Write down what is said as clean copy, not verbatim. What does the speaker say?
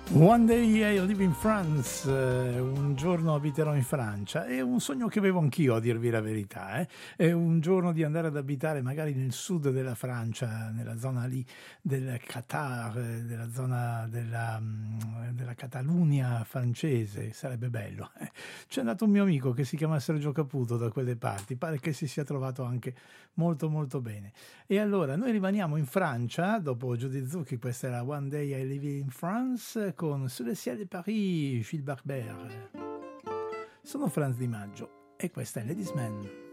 One day I live in France, un giorno abiterò in Francia. È un sogno che avevo anch'io, a dirvi la verità. È un giorno di andare ad abitare magari nel sud della Francia, nella zona lì del Qatar, della zona della Catalunya francese, sarebbe bello. C'è andato un mio amico che si chiama Sergio Caputo da quelle parti, pare che si sia trovato anche molto molto bene. E allora noi rimaniamo in Francia, dopo Judith Zucchi, questa era One Day I Live in France, con Sous le ciel de Paris, Gilles Barbert. Sono Franz Di Maggio e questa è Ladies Man.